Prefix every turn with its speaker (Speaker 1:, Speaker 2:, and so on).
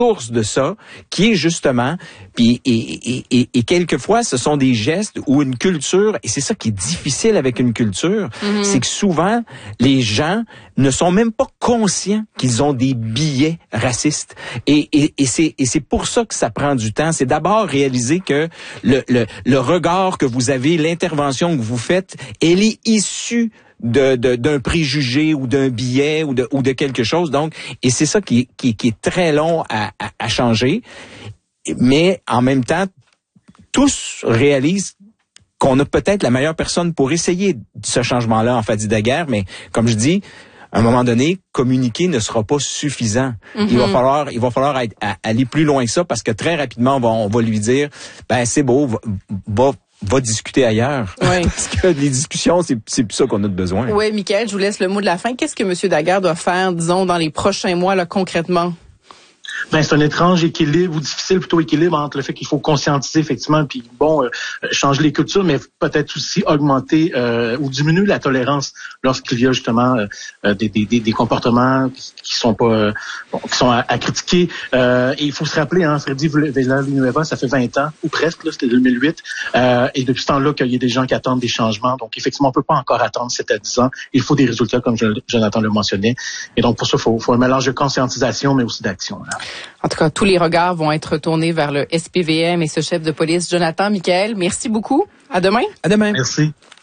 Speaker 1: source de ça, qui est justement, et quelquefois, ce sont des gestes ou une culture, et c'est ça qui est difficile avec une culture, c'est que souvent, les gens ne sont même pas conscients qu'ils ont des biais racistes. Et c'est pour ça que ça prend du temps. C'est d'abord réaliser que le regard que vous avez, l'intervention que vous faites, elle est issue d'un préjugé ou d'un biais ou de quelque chose. Donc, et c'est ça qui est très long à changer. Mais en même temps, tous réalisent qu'on a peut-être la meilleure personne pour essayer ce changement-là en Fadi Daguerre. Mais comme je dis, à un moment donné, communiquer ne sera pas suffisant. Il va falloir aller plus loin que ça, parce que très rapidement, on va lui dire, ben c'est beau, va discuter ailleurs.
Speaker 2: Oui.
Speaker 1: Parce que les discussions, c'est plus ça qu'on a de besoin.
Speaker 2: Oui, Michael, je vous laisse le mot de la fin. Qu'est-ce que M. Daguerre doit faire, disons, dans les prochains mois, là, concrètement?
Speaker 3: Ben, c'est un étrange équilibre, ou difficile plutôt équilibre, entre le fait qu'il faut conscientiser effectivement, puis changer les cultures, mais peut-être aussi augmenter ou diminuer la tolérance lorsqu'il y a justement des comportements qui sont pas qui sont à critiquer. Et il faut se rappeler, Freddy Villanueva, ça fait 20 ans ou presque, là, c'était 2008, et depuis ce temps-là qu'il y a des gens qui attendent des changements. Donc effectivement, on peut pas encore attendre 7 à 10 ans. Il faut des résultats, comme Jonathan le mentionnait. Et donc pour ça, il faut un mélange de conscientisation, mais aussi d'action. Là.
Speaker 2: En tout cas, tous les regards vont être tournés vers le SPVM et ce chef de police, Jonathan. Michael, merci beaucoup. À demain.
Speaker 1: À demain.
Speaker 3: Merci.